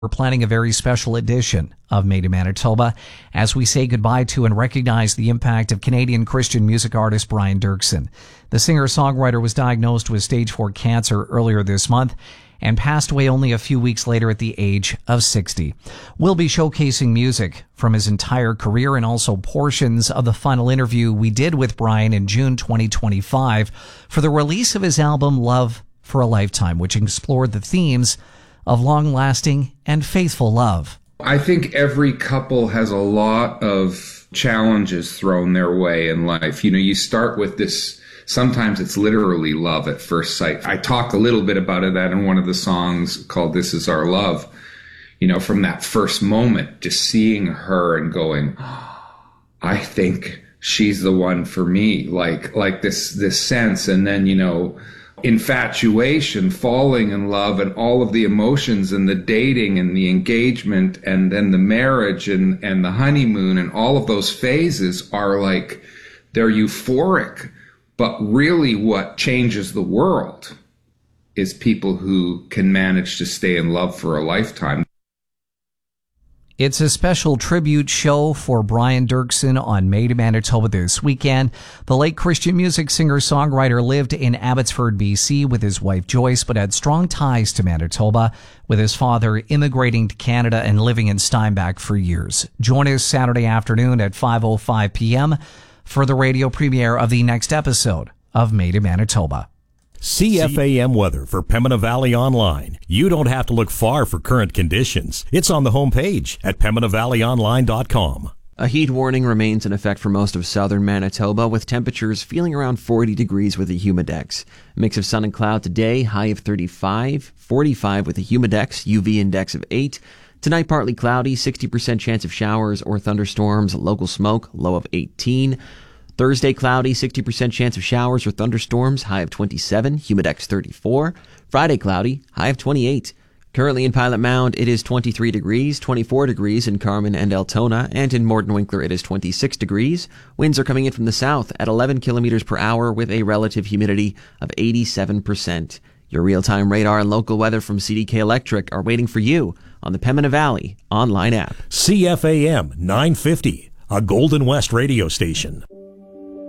We're planning a very special edition of Made in Manitoba as we say goodbye to and recognize the impact of Canadian Christian music artist Brian Dirksen. The singer-songwriter was diagnosed with stage 4 cancer earlier this month and passed away only a few weeks later at the age of 60. We'll be showcasing music from his entire career and also portions of the final interview we did with Brian in June 2025 for the release of his album Love for a Lifetime, which explored the themes of long-lasting and faithful love. I think every couple has a lot of challenges thrown their way in life. You start with this, sometimes it's literally love at first sight. I talk a little bit about that in one of the songs called This Is Our Love. From that first moment, just seeing her and going, I think she's the one for me, like this sense. And then, infatuation, falling in love, and all of the emotions and the dating and the engagement and then the marriage and the honeymoon, and all of those phases are like, they're euphoric. But really what changes the world is people who can manage to stay in love for a lifetime. It's a special tribute show for Brian Dirksen on Made in Manitoba this weekend. The late Christian music singer-songwriter lived in Abbotsford, BC with his wife Joyce, but had strong ties to Manitoba, with his father immigrating to Canada and living in Steinbach for years. Join us Saturday afternoon at 5:05 p.m. for the radio premiere of the next episode of Made in Manitoba. CFAM weather for Pembina Valley Online. You don't have to look far for current conditions. It's on the homepage at PembinaValleyOnline.com. A heat warning remains in effect for most of southern Manitoba, with temperatures feeling around 40 degrees with a humidex. A mix of sun and cloud today, high of 35, 45 with a humidex, UV index of 8. Tonight, partly cloudy, 60% chance of showers or thunderstorms, local smoke, low of 18. Thursday, cloudy, 60% chance of showers or thunderstorms, high of 27, humidex 34. Friday, cloudy, high of 28. Currently in Pilot Mound, it is 23 degrees, 24 degrees in Carman and Altona, and in Morton-Winkler it is 26 degrees. Winds are coming in from the south at 11 kilometers per hour with a relative humidity of 87%. Your real-time radar and local weather from CDK Electric are waiting for you on the Pembina Valley online app. CFAM 950, a Golden West radio station.